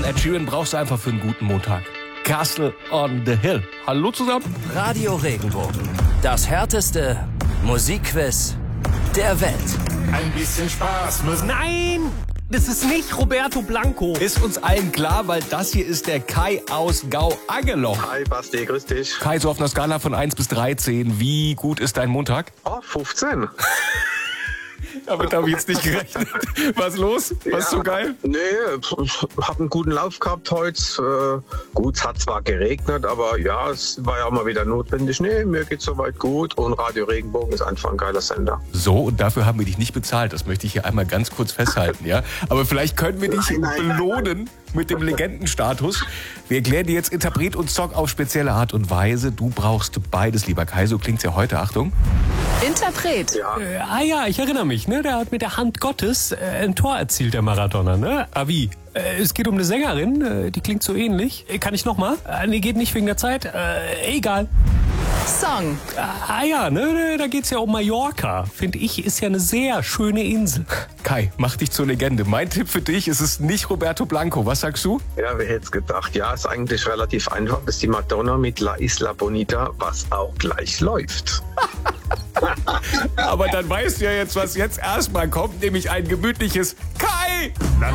von Ed Sheeran brauchst du einfach für einen guten Montag. Castle on the Hill. Hallo zusammen. Radio Regenbogen. Das härteste Musikquiz der Welt. Ein bisschen Spaß muss. Nein! Das ist nicht Roberto Blanco. Ist uns allen klar, weil das hier ist der Kai aus Gau-Angeloch. Hi Basti, grüß dich. Kai, so auf einer Skala von 1 bis 13, wie gut ist dein Montag? Oh, 15. Damit habe ich jetzt nicht gerechnet. Was los? Was so geil? Nee, hab einen guten Lauf gehabt heute. Gut, es hat zwar geregnet, aber ja, es war ja auch mal wieder notwendig. Nee, mir geht's soweit gut und Radio Regenbogen ist einfach ein geiler Sender. So, und dafür haben wir dich nicht bezahlt. Das möchte ich hier einmal ganz kurz festhalten, ja? Aber vielleicht können wir dich belohnen mit dem Legendenstatus. Wir erklären dir jetzt Interpret und Song auf spezielle Art und Weise. Du brauchst beides, lieber Kai. So klingt's ja heute. Achtung. Interpret. Ja, ich erinnere mich, ne? Der hat mit der Hand Gottes ein Tor erzielt, der Maradona, ne? Wie? Es geht um eine Sängerin, die klingt so ähnlich. Kann ich nochmal? Nee, geht nicht wegen der Zeit. Egal. Song. Ne? Da geht's ja um Mallorca. Finde ich, ist ja eine sehr schöne Insel. Kai, mach dich zur Legende. Mein Tipp für dich ist es nicht Roberto Blanco. Was sagst du? Ja, wer hätte es gedacht? Ja, ist eigentlich relativ einfach. Das ist die Madonna mit La Isla Bonita, was auch gleich läuft. Aber dann weißt du ja jetzt, was jetzt erstmal kommt, nämlich ein gemütliches Kai!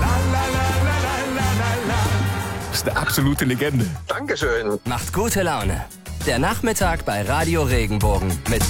Das ist eine absolute Legende. Dankeschön. Macht gute Laune. Der Nachmittag bei Radio Regenbogen mit